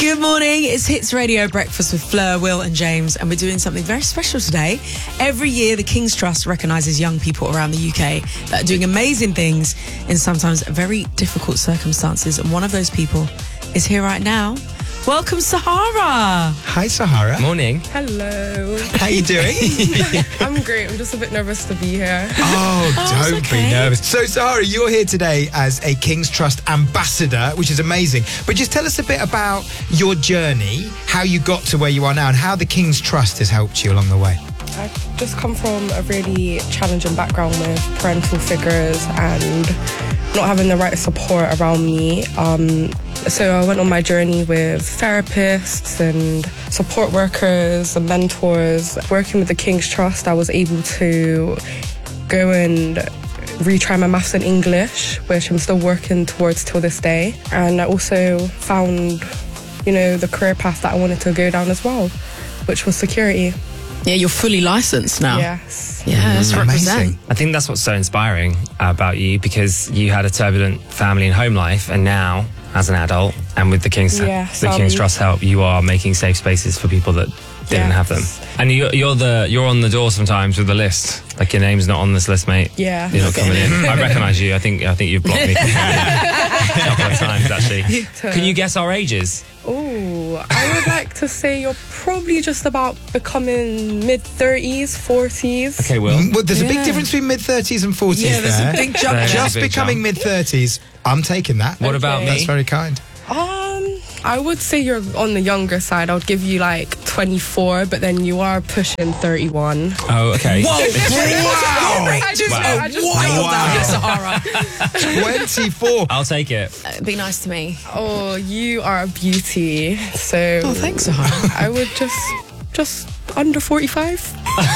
Good morning, it's Hits Radio Breakfast with Fleur, Will and James, and we're doing something very special today. Every year, the King's Trust recognises young people around the UK that are doing amazing things in sometimes very difficult circumstances, and one of those people is here right now. Welcome, Sahara. Hi, Sahara. Morning. Hello. How you doing? I'm great. I'm just a bit nervous to be here. Oh, don't be nervous. So, Sahara, you're here today as a King's Trust ambassador, which is amazing. But just tell us a bit about your journey, how you got to where you are now, and how the King's Trust has helped you along the way. I've just come from a really challenging background with parental figures and not having the right support around me. So I went on my journey with therapists and support workers and mentors. Working with the King's Trust, I was able to go and retry my maths and English, which I'm still working towards till this day. And I also found, the career path that I wanted to go down as well, which was security. Yeah, you're fully licensed now. Yes. Yeah, that's represent. I think that's what's so inspiring about you, because you had a turbulent family and home life, and now, as an adult, and with the King's Trust help, you are making safe spaces for people that didn't have them. And you're on the door sometimes with the list. Like, your name's not on this list, mate. Yeah. You're not coming in. I recognise you. I think you've blocked me a couple of times, actually. Can you guess our ages? Oh, I would like to say you're probably just about becoming mid-30s, 40s. Okay, Will. Well, there's a big difference between mid-30s and 40s. Yeah, there's a big jump. Just becoming mid-30s, I'm taking that. What about me? That's very kind. I would say you're on the younger side. I would give you like 24, but then you are pushing 31. Oh, okay. Whoa! Wow. Sahara. 24. I'll take it. Be nice to me. Oh, you are a beauty. So Oh, thanks, Sahara. I would just under 45.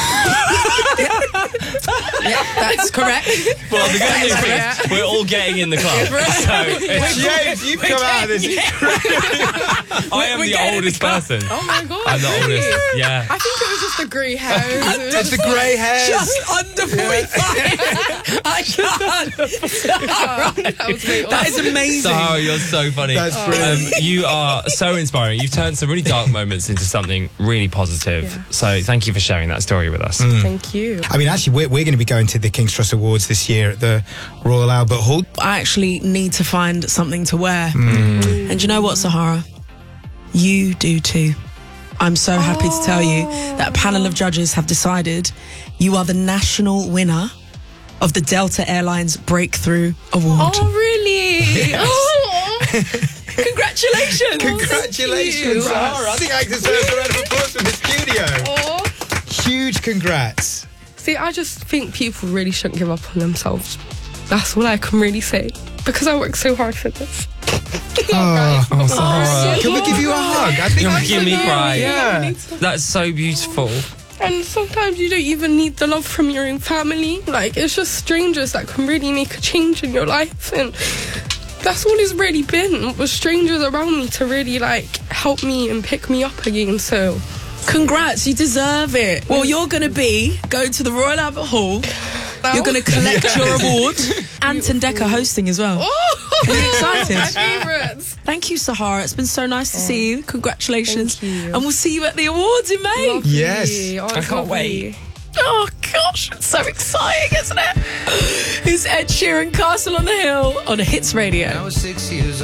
Yeah, that's correct. Well, the good news is we're all getting in the club. James, you've come out of this. I am the oldest person. Oh my god. I'm the oldest. Yeah. I think it was just the grey hairs. It's the grey hairs. Just under 45. I can't. That is amazing. Sahara, you're so funny. That's brilliant. You are so inspiring. You've turned some really dark moments into something really positive. Yeah. So thank you for sharing that story with us. Thank you. I mean, actually, we're going to be going to the King's Trust Awards this year at the Royal Albert Hall. I actually need to find something to wear. And you know what, Sahara? You do too. I'm so happy to tell you that a panel of judges have decided you are the national winner of the Delta Airlines Breakthrough Award. Oh, really? Oh. Congratulations! Congratulations, Sahara. I think I deserve a round of applause from the studio. Oh. Huge congrats. See, I just think people really shouldn't give up on themselves. That's all I can really say. Because I work so hard for this. Sahara. Can we give you a hug? I think You're I making me cry. Yeah. That's so beautiful. And sometimes you don't even need the love from your own family. Like, it's just strangers that can really make a change in your life. And that's all it's really been, was strangers around me to really, help me and pick me up again. So Congrats, you deserve it. Well, you're going to be going to the Royal Albert Hall. You're going to collect your award. Anton Decker hosting as well. Are you excited? My favourites. Thank you, Sahara. It's been so nice to see you. Congratulations. Thank you. And we'll see you at the awards in May. Lovely. Yes. Oh, I can't wait. Oh, gosh. It's so exciting, isn't it? It's Ed Sheeran, Castle on the Hill on Hits Radio. I was 6 years old.